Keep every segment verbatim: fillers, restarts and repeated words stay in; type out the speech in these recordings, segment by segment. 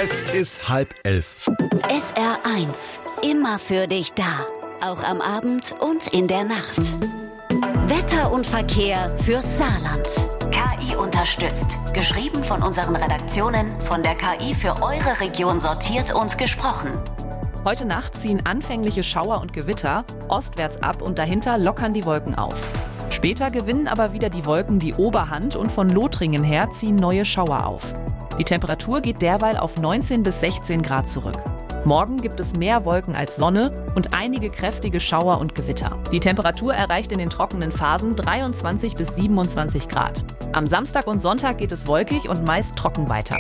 Es ist halb elf. S R eins. Immer für dich da. Auch am Abend und in der Nacht. Wetter und Verkehr fürs Saarland. K I unterstützt. Geschrieben von unseren Redaktionen, von der K I für eure Region sortiert und gesprochen. Heute Nacht ziehen anfängliche Schauer und Gewitter ostwärts ab und dahinter lockern die Wolken auf. Später gewinnen aber wieder die Wolken die Oberhand und von Lothringen her ziehen neue Schauer auf. Die Temperatur geht derweil auf neunzehn bis sechzehn Grad zurück. Morgen gibt es mehr Wolken als Sonne und einige kräftige Schauer und Gewitter. Die Temperatur erreicht in den trockenen Phasen dreiundzwanzig bis siebenundzwanzig Grad. Am Samstag und Sonntag geht es wolkig und meist trocken weiter.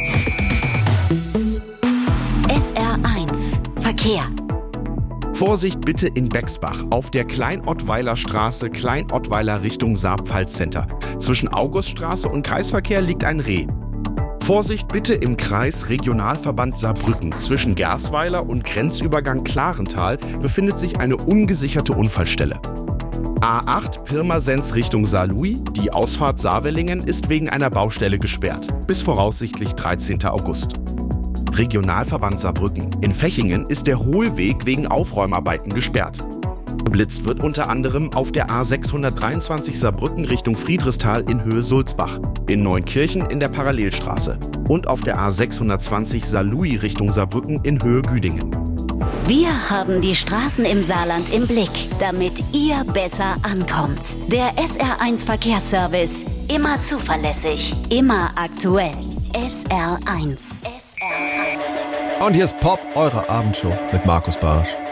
S R eins. Verkehr. Vorsicht bitte in Bexbach auf der Kleinottweiler Straße, Kleinottweiler Richtung Saar-Pfalz-Center. Zwischen Auguststraße und Kreisverkehr liegt ein Reh. Vorsicht bitte im Kreis Regionalverband Saarbrücken. Zwischen Gersweiler und Grenzübergang Klarental befindet sich eine ungesicherte Unfallstelle. A acht Pirmasens Richtung Saarlouis. Die Ausfahrt Saarwellingen ist wegen einer Baustelle gesperrt. Bis voraussichtlich dreizehnten August. Regionalverband Saarbrücken. In Fechingen ist der Hohlweg wegen Aufräumarbeiten gesperrt. Geblitzt wird unter anderem auf der A sechshundertdreiundzwanzig Saarbrücken Richtung Friedrichsthal in Höhe Sulzbach, in Neunkirchen in der Parallelstraße und auf der A sechshundertzwanzig Saarlouis Richtung Saarbrücken in Höhe Güdingen. Wir haben die Straßen im Saarland im Blick, damit ihr besser ankommt. Der S R eins Verkehrsservice. Immer zuverlässig, immer aktuell. S R eins. S R eins. Und hier ist Pop, eure Abendshow mit Markus Barsch.